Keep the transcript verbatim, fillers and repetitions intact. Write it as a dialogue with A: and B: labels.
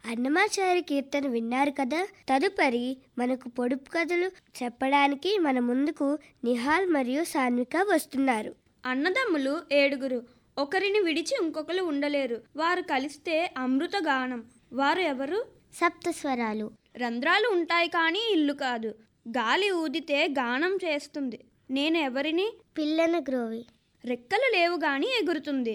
A: అన్నమాచారి కీర్తన విన్నారు కదా. తదుపరి మనకు పొడుపు కథలు చెప్పడానికి మన ముందుకు నిహాల్ మరియు సాన్విక వస్తున్నారు.
B: అన్నదమ్ములు ఏడుగురు. ఒకరిని విడిచి ఇంకొకరు ఉండలేరు. వారు కలిస్తే అమృత గానం. వారు ఎవరు?
A: సప్తస్వరాలు.
B: రంధ్రాలు ఉంటాయి కానీ ఇల్లు కాదు. గాలి ఊదితే గానం చేస్తుంది. నేను ఎవరిని?
A: పిల్లన గ్రోవి.
B: రెక్కలు లేవు గాని ఎగురుతుంది.